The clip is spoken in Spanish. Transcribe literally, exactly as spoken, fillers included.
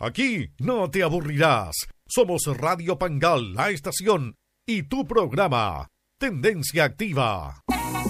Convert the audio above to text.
Aquí no te aburrirás. Somos Radio Pangal, la estación, y tu programa, Tendencia Activa.